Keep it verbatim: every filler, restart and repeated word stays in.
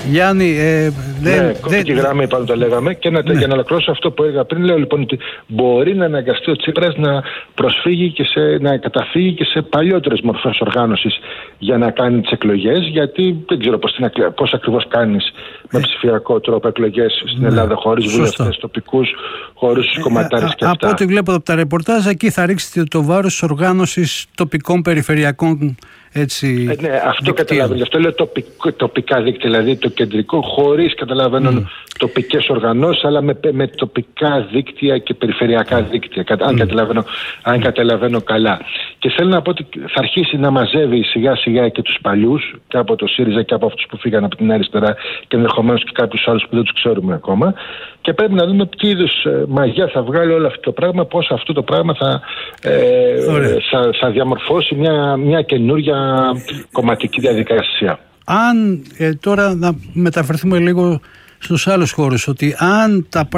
Γιάννη, ε, δεν... Ναι, κόφτει η γραμμή, πάνω το λέγαμε. Και να, ναι. για να ολοκληρώσω αυτό που έλεγα πριν, λέω λοιπόν ότι μπορεί να αναγκαστεί ο Τσίπρας να προσφύγει και σε, να καταφύγει και σε παλιότερες μορφές οργάνωσης για να κάνει τις εκλογές, γιατί δεν ξέρω πώς, πώς ακριβώς κάνεις με ψηφιακό τρόπο εκλογές στην ναι. Ελλάδα, χωρίς βουλευτές τοπικούς, χωρίς κομματάρες ε, και αυτά. Από ό,τι βλέπω από τα ρεπορτάζ, εκεί θα ρίξετε το βάρος της οργάνωσης τοπικών περιφερειακών. Έτσι, ε, ναι, αυτό καταλαβαίνω. Αυτό λέω τοπικό, τοπικά δίκτυα, δηλαδή το κεντρικό, χωρίς καταλαβαίνω mm. τοπικές οργανώσεις, αλλά με, με τοπικά δίκτυα και περιφερειακά δίκτυα, mm. αν, καταλαβαίνω, αν καταλαβαίνω καλά. Και θέλω να πω ότι θα αρχίσει να μαζεύει σιγά σιγά και τους παλιούς, και από το ΣΥΡΙΖΑ και από αυτούς που φύγαν από την αριστερά, και ενδεχομένως και κάποιους άλλους που δεν τους ξέρουμε ακόμα. Και πρέπει να δούμε τι είδους μαγιά θα βγάλει όλο αυτό το πράγμα, πώς αυτό το πράγμα θα, ε, θα, θα διαμορφώσει μια, μια καινούργια κομματική διαδικασία. Αν ε, τώρα να μεταφερθούμε λίγο στους άλλους χώρους, ότι αν τα